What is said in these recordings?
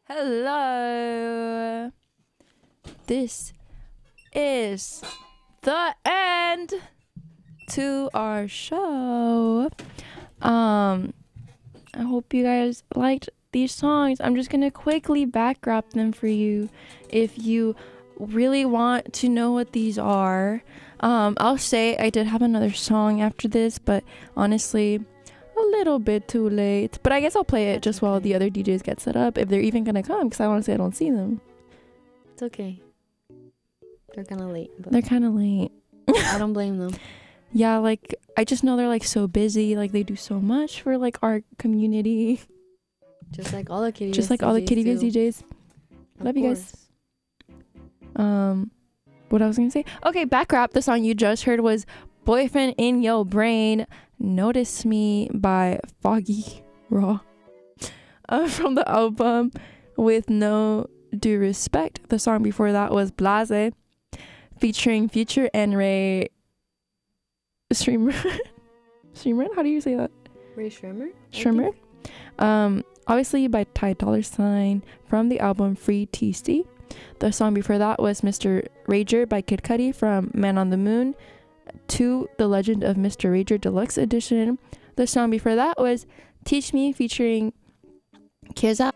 Hello. This is the end to our show. I hope you guys liked these songs. I'm just gonna quickly back rap them for you if you really want to know what these are. I'll say I did have another song after this, but honestly a little bit too late, but I guess I'll play it just while the other DJs get set up, if they're even gonna come, because honestly I don't see them. It's okay, they're kind of late, but They're kind of late. I don't blame them. Yeah, like I just know they're like so busy, like they do so much for like our community, Just like all the Kitty just Biz like all the DJs Kitty Biz do. DJs. Of Love you guys. course. What I was gonna say, okay, back rap. The song you just heard was Boyfriend in Your Brain, Notice Me by Foggy Raw, from the album With No Due Respect. The song before that was Blase featuring Future and Ray Streamer. Streamer, how do you say that? Ray Shrimmer? I Shrimmer. think. Obviously by Ty Dolla $ign from the album Free TC. The song before that was Mr. Rager by Kid Cudi from Man on the Moon to The Legend of Mr. Rager Deluxe Edition. The song before that was Teach Me featuring Keza.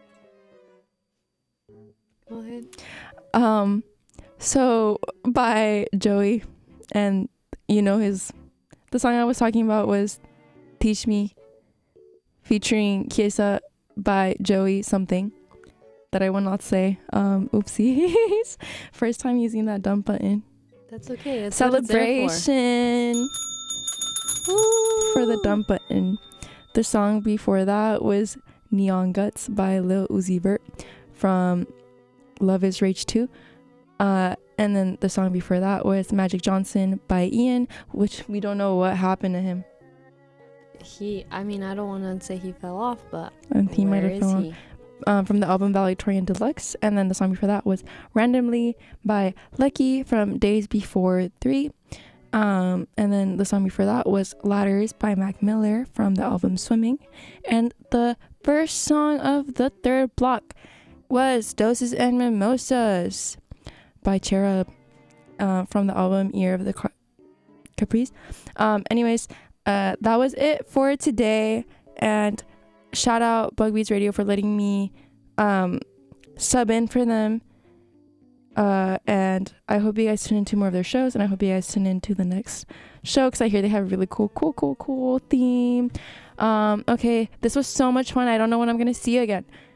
Go ahead. So by Joey, and you know the song I was talking about was Teach Me featuring Kiesa by Joey something that I will not say. Oopsies. First time using that dump button. That's okay. It's what it's there for. Celebration for the dump button. The song before that was Neon Guts by Lil Uzi Vert from Love is Rage 2. And then the song before that was Magic Johnson by Ian, which we don't know what happened to him. I don't want to say he fell off, but And he might where have is fallen. he? From the album Valedictorian Deluxe. And then the song before that was Randomly by Lucky from Days Before 3. And then the song before that was Ladders by Mac Miller from the album Swimming. And the first song of the third block was Doses and Mimosas by Cherub from the album Ear of the Capris. Anyways, that was it for today, and shout out Bugbeats Radio for letting me sub in for them, and I hope you guys tune into more of their shows, and I hope you guys tune into the next show because I hear they have a really cool theme. Okay, this was so much fun. I don't know when I'm gonna see you again.